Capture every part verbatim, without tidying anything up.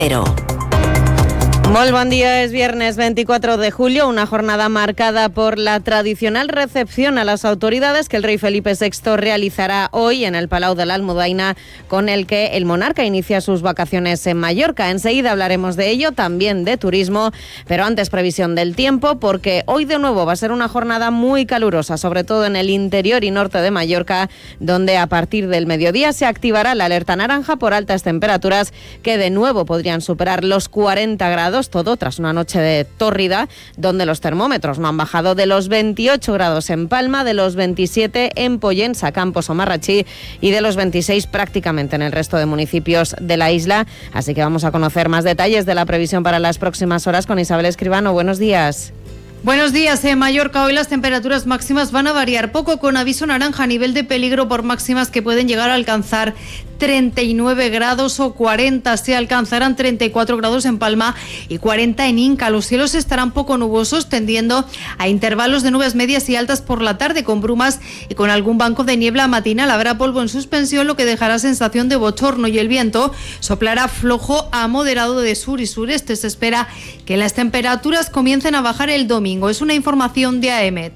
Pero... Muy buen día, es viernes veinticuatro de julio, una jornada marcada por la tradicional recepción a las autoridades que el rey Felipe sexto realizará hoy en el Palau de la Almudaina, con el que el monarca inicia sus vacaciones en Mallorca. Enseguida hablaremos de ello, también de turismo, pero antes previsión del tiempo, porque hoy de nuevo va a ser una jornada muy calurosa, sobre todo en el interior y norte de Mallorca, donde a partir del mediodía se activará la alerta naranja por altas temperaturas que de nuevo podrían superar los cuarenta grados, todo tras una noche de tórrida, donde los termómetros no han bajado de los veintiocho grados en Palma, de los veintisiete en Pollensa, Campos o Marrachí y de los veintiséis prácticamente en el resto de municipios de la isla. Así que vamos a conocer más detalles de la previsión para las próximas horas con Isabel Escribano. Buenos días. Buenos días. En Mallorca hoy las temperaturas máximas van a variar poco, con aviso naranja a nivel de peligro por máximas que pueden llegar a alcanzar treinta y nueve grados o cuarenta. Se alcanzarán treinta y cuatro grados en Palma y cuarenta en Inca. Los cielos estarán poco nubosos, tendiendo a intervalos de nubes medias y altas por la tarde, con brumas y con algún banco de niebla matinal. Habrá polvo en suspensión, lo que dejará sensación de bochorno, y el viento soplará flojo a moderado de sur y sureste. Se espera que las temperaturas comiencen a bajar el domingo. Es una información de AEMET.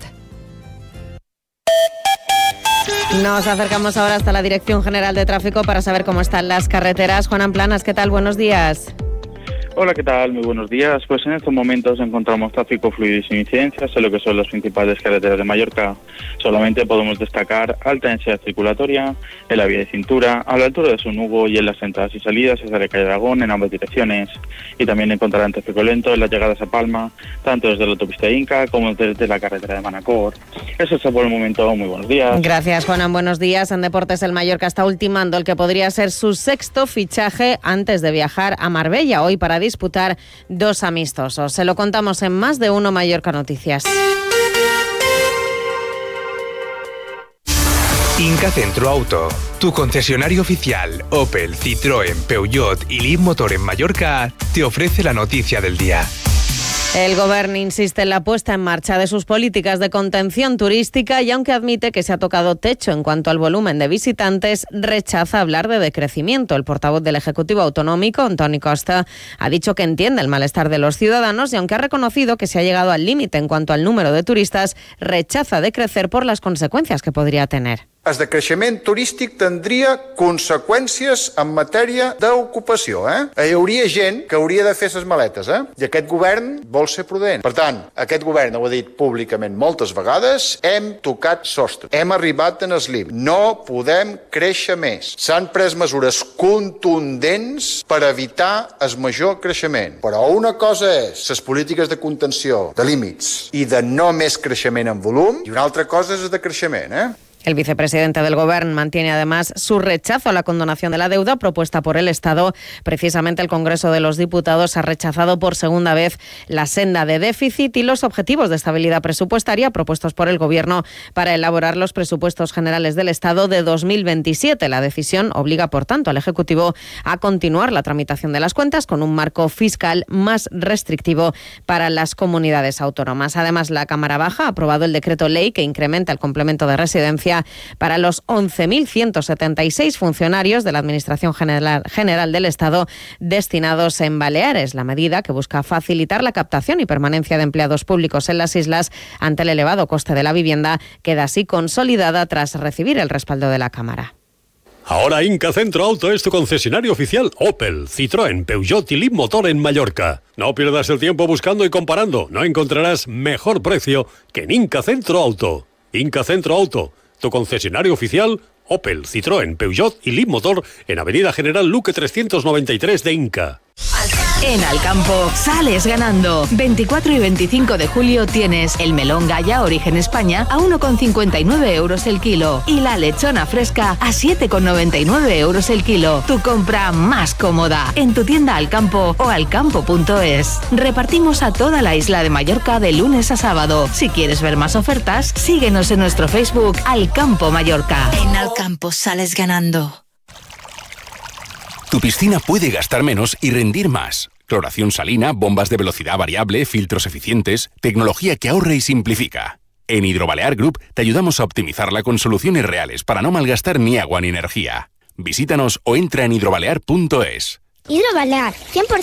Nos acercamos ahora hasta la Dirección General de Tráfico para saber cómo están las carreteras. Juan Amplanas, ¿qué tal? Buenos días. Hola, ¿qué tal? Muy buenos días. Pues en estos momentos encontramos tráfico fluido y sin incidencias en lo que son las principales carreteras de Mallorca. Solamente podemos destacar alta densidad circulatoria en la vía de cintura, a la altura de Son Hugo y en las entradas y salidas hacia la calle Aragón en ambas direcciones. Y también encontrarán tráfico lento en las llegadas a Palma, tanto desde la autopista Inca como desde la carretera de Manacor. Eso es por el momento. Muy buenos días. Gracias, Juanan. Buenos días. En deportes, el Mallorca está ultimando el que podría ser su sexto fichaje antes de viajar a Marbella hoy para disputar dos amistosos. Se lo contamos en Más de Uno Mallorca Noticias. Inca Centro Auto, tu concesionario oficial Opel, Citroën, Peugeot y Leapmotor en Mallorca, te ofrece la noticia del día. El Gobierno insiste en la puesta en marcha de sus políticas de contención turística y, aunque admite que se ha tocado techo en cuanto al volumen de visitantes, rechaza hablar de decrecimiento. El portavoz del Ejecutivo Autonómico, Antoni Costa, ha dicho que entiende el malestar de los ciudadanos y, aunque ha reconocido que se ha llegado al límite en cuanto al número de turistas, rechaza decrecer por las consecuencias que podría tener. El decreixement turístic tindria conseqüències en matèria d'ocupació. Eh? Hi hauria gent que hauria de fer ses maletes, eh? I aquest govern vol ser prudent. Per tant, aquest govern, ho ha dit públicament moltes vegades, hem tocat sostre, hem arribat en el límit. No podem créixer més. S'han pres mesures contundents per evitar el major creixement. Però una cosa és les polítiques de contenció, de límits i de no més creixement en volum, i una altra cosa és el de creixement, eh? El vicepresidente del Gobierno mantiene además su rechazo a la condonación de la deuda propuesta por el Estado. Precisamente el Congreso de los Diputados ha rechazado por segunda vez la senda de déficit y los objetivos de estabilidad presupuestaria propuestos por el Gobierno para elaborar los presupuestos generales del Estado de dos mil veintisiete. La decisión obliga, por tanto, al Ejecutivo a continuar la tramitación de las cuentas con un marco fiscal más restrictivo para las comunidades autónomas. Además, la Cámara Baja ha aprobado el decreto ley que incrementa el complemento de residencia para los once mil ciento setenta y seis funcionarios de la Administración General, General del Estado destinados en Baleares. La medida, que busca facilitar la captación y permanencia de empleados públicos en las islas ante el elevado coste de la vivienda, queda así consolidada tras recibir el respaldo de la Cámara. Ahora Inca Centro Auto es tu concesionario oficial Opel, Citroën, Peugeot y Leapmotor en Mallorca. No pierdas el tiempo buscando y comparando. No encontrarás mejor precio que en Inca Centro Auto. Inca Centro Auto, tu concesionario oficial Opel, Citroën, Peugeot y Leapmotor en Avenida General Luque trescientos noventa y tres de Inca. En Alcampo sales ganando. veinticuatro y veinticinco de julio tienes el melón Gaya Origen España a uno con cincuenta y nueve euros el kilo y la lechona fresca a siete con noventa y nueve euros el kilo. Tu compra más cómoda en tu tienda Alcampo o alcampo punto es. Repartimos a toda la isla de Mallorca de lunes a sábado. Si quieres ver más ofertas, síguenos en nuestro Facebook Alcampo Mallorca. En Alcampo sales ganando. Tu piscina puede gastar menos y rendir más. Cloración salina, bombas de velocidad variable, filtros eficientes, tecnología que ahorra y simplifica. En Hidrobalear Group te ayudamos a optimizarla con soluciones reales para no malgastar ni agua ni energía. Visítanos o entra en hidrobalear punto es. Hidrobalear, cien por ciento